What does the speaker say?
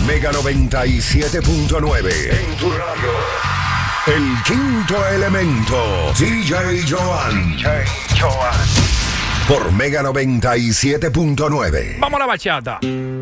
Mega 97.9. En tu radio. El quinto elemento. DJ Joan. Por Mega 97.9. Vamos a la bachata.